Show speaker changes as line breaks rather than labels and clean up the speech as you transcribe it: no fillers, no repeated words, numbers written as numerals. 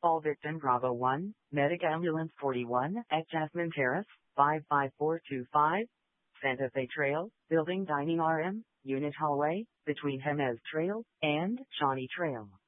Call victim Bravo 1, Medic Ambulance 41 at Jasmine Terrace, 55425, Santa Fe Trail, Building Dining RM, Unit Hallway, between Jemez Trail and Shawnee Trail.